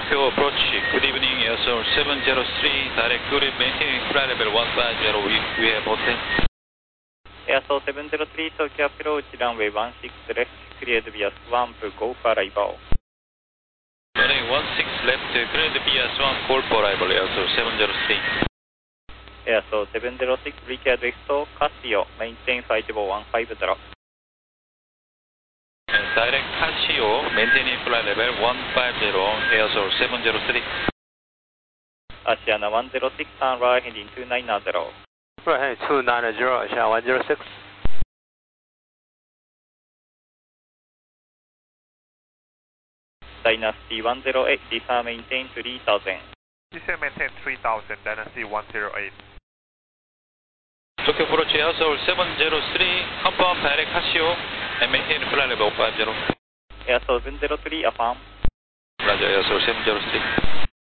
Tokyo approach. Good evening, Air Seoul 703, direct to maintaining flight level 150, we have hotel. Air Seoul 703, Tokyo approach, runway 16 left, cleared via swamp, go for arrival. Runway 16 left, cleared via swamp, call for arrival, Air Seoul 703. Air Seoul 706, recleared expo, Casio, maintain flight level 150. Direct Casio, maintaining flight level 150, Air Seoul 703. Asiana 106, turn right heading 290. Right heading 290, Asiana 106. Dynasty 108, descend maintain 3000. Descend maintain 3000, Dynasty 108. Tokyo approach, Air Seoul 703, confirm direct Casio, and maintain flight level 150. Air Seoul 703, affirm. Roger, Air Seoul 703.